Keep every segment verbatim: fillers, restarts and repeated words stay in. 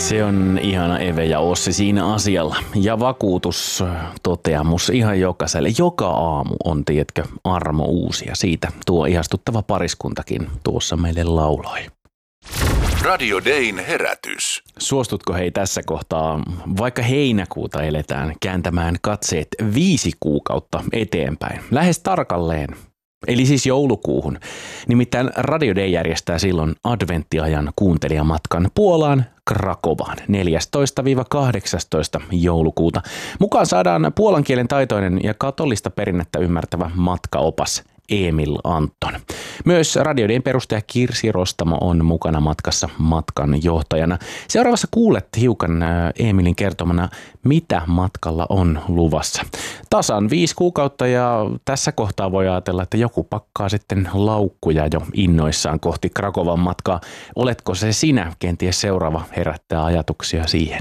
Se on ihana Eve ja Ossi siinä asialla. Ja vakuutus toteamus ihan jokaiselle. Joka aamu on, tiedätkö, armo uusia. Siitä tuo ihastuttava pariskuntakin tuossa meille lauloi. Radio Dayn herätys. Suostutko hei tässä kohtaa, vaikka heinäkuuta eletään, kääntämään katseet viisi kuukautta eteenpäin? Lähes tarkalleen. Eli siis joulukuuhun. Nimittäin Radio Day järjestää silloin adventtiajan kuuntelijamatkan Puolaan Krakovaan neljästoista kahdeksastoista joulukuuta. Mukaan saadaan puolan kielen taitoinen ja katolista perinnettä ymmärtävä matkaopas Emil Anton. Myös Radio Dayn perustaja Kirsi Rostamo on mukana matkassa matkan johtajana. Seuraavassa kuulet hiukan Emilin kertomana, mitä matkalla on luvassa. Tasan viisi kuukautta ja tässä kohtaa voi ajatella, että joku pakkaa sitten laukkuja jo innoissaan kohti Krakovan matkaa. Oletko se sinä? Kenties seuraava herättää ajatuksia siihen.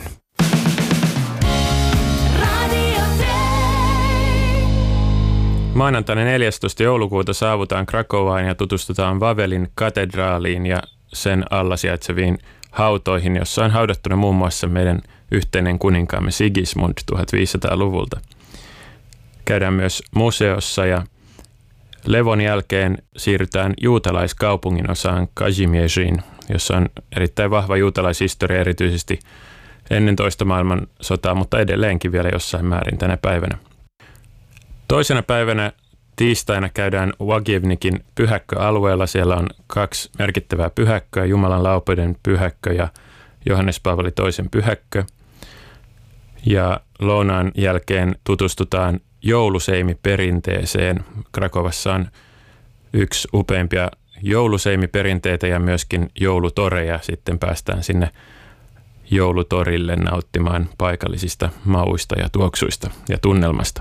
Maanantaina neljästoista joulukuuta saavutaan Krakovaan ja tutustutaan Vavelin katedraaliin ja sen alla sijaitseviin hautoihin, jossa on haudattuna muun muassa meidän yhteinen kuninkaamme Sigismund viisitoistasataluvulta. Käydään myös museossa ja levon jälkeen siirrytään juutalaiskaupungin osaan Kazimierzyyn, jossa on erittäin vahva juutalaishistoria erityisesti ennen toista maailmansotaa, mutta edelleenkin vielä jossain määrin tänä päivänä. Toisena päivänä tiistaina käydään Łagiewnikin pyhäkköalueella. Siellä on kaksi merkittävää pyhäkköä, Jumalan laupeuden pyhäkkö ja Johannes Paavali toisen pyhäkkö. Ja lounaan jälkeen tutustutaan jouluseimiperinteeseen. Krakovassa on yksi upeimpia jouluseimiperinteitä ja myöskin joulutoreja. Sitten päästään sinne joulutorille nauttimaan paikallisista mauista ja tuoksuista ja tunnelmasta.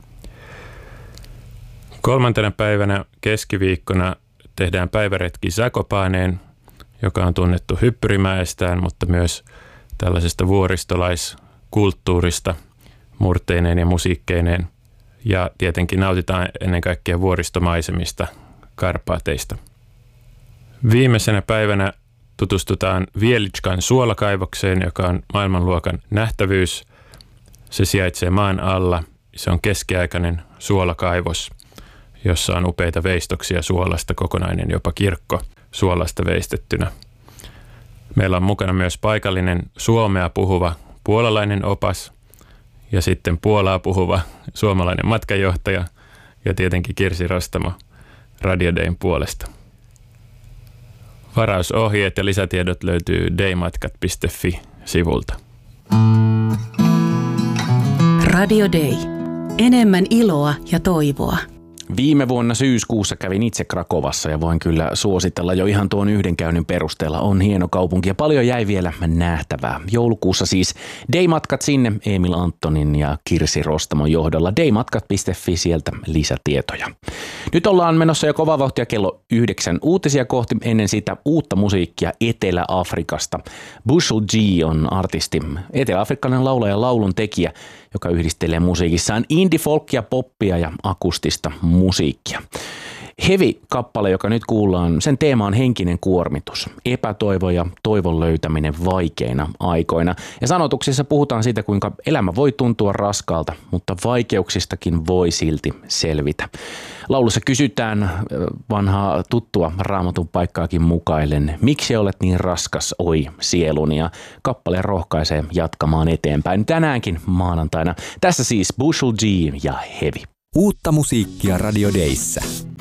Kolmantena päivänä keskiviikkona tehdään päiväretki Zakopaneen, joka on tunnettu hyppyrimäestään, mutta myös tällaisesta vuoristolaiskulttuurista murteineen ja musiikkeineen. Ja tietenkin nautitaan ennen kaikkea vuoristomaisemista, Karpaateista. Viimeisenä päivänä tutustutaan Wieliczkan suolakaivokseen, joka on maailmanluokan nähtävyys. Se sijaitsee maan alla. Se on keskiaikainen suolakaivos, jossa on upeita veistoksia suolasta, kokonainen jopa kirkko suolasta veistettynä. Meillä on mukana myös paikallinen suomea puhuva puolalainen opas ja sitten puolaa puhuva suomalainen matkajohtaja ja tietenkin Kirsi Rostamo Radio Dayn puolesta. Varausohjeet ja lisätiedot löytyy daymatkat piste fi-sivulta. Radio Day. Enemmän iloa ja toivoa. Viime vuonna syyskuussa kävin itse Krakovassa ja voin kyllä suositella jo ihan tuon yhden käynnin perusteella. On hieno kaupunki ja paljon jäi vielä nähtävää. Joulukuussa siis Daymatkat sinne Emil Antonin ja Kirsi Rostamon johdolla. daymatkat piste fi, sieltä lisätietoja. Nyt ollaan menossa jo kovaa vauhtia kello yhdeksän uutisia kohti. Ennen sitä uutta musiikkia Etelä-Afrikasta. Bushel G on artisti, etelä-afrikkalainen laulaja ja laulun tekijä, joka yhdistelee musiikissaan indie-folkia, poppia ja akustista musiikkia. Heavy-kappale, joka nyt kuullaan, sen teema on henkinen kuormitus, epätoivo ja toivon löytäminen vaikeina aikoina. Ja sanotuksissa puhutaan siitä, kuinka elämä voi tuntua raskaalta, mutta vaikeuksistakin voi silti selvitä. Laulussa kysytään vanhaa tuttua Raamatun paikkaakin mukaillen, miksi olet niin raskas, oi sieluni, ja kappale rohkaisee jatkamaan eteenpäin tänäänkin maanantaina. Tässä siis Bushel G ja Heavy. Uutta musiikkia Radio Dayssä.